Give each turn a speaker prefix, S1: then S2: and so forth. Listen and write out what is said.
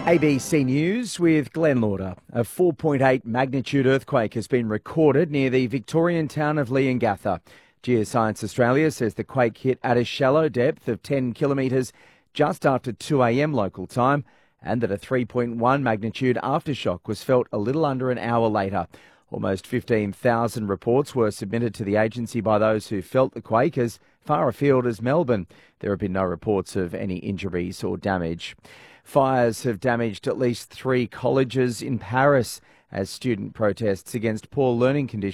S1: ABC News with Glenn Lauder. A 4.8 magnitude earthquake has been recorded near the Victorian town of Leongatha. Geoscience Australia says the quake hit at a shallow depth of 10 kilometres just after 2 a.m. local time, and that a 3.1 magnitude aftershock was felt a little under an hour later. Almost 15,000 reports were submitted to the agency by those who felt the quake as far afield as Melbourne. There have been no reports of any injuries or damage. Fires have damaged at least 3 colleges in Paris as student protests against poor learning conditions